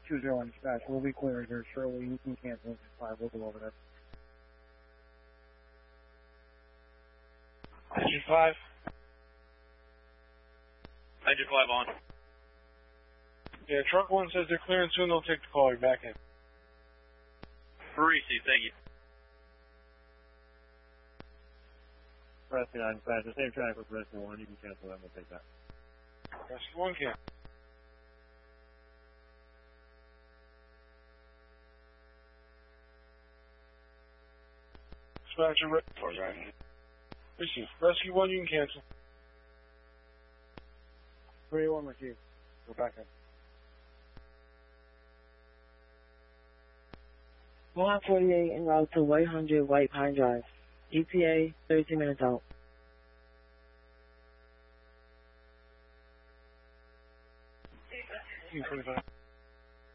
201 dispatch. We'll be clear here shortly. You can cancel it. 5. We'll go over that. Engine 5. Engine 5 on. Yeah, truck 1 says they're clearing soon. They'll take the call. You're back in. Received, thank you. Rescue 9 dispatch. The same track with Rescue 1. You can cancel that. We'll take that. Rescue 1 can. Dispatcher, receive. Rescue 1, you can cancel. 301 received. We're back in. 148 en route to 100 White Pine Drive. ETA 30 minutes out. 45.